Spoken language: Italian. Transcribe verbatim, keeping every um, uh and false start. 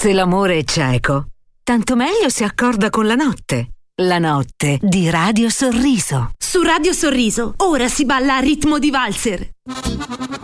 Se l'amore è cieco, tanto meglio si accorda con la notte. La notte di Radio Sorriso. Su Radio Sorriso, ora si balla a ritmo di valzer.